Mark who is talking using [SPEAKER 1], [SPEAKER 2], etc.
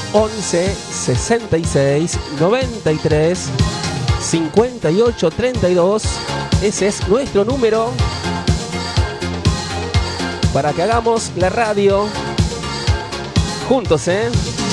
[SPEAKER 1] 11 66 93 58 32. Ese es nuestro número para que hagamos la radio juntos, ¿eh?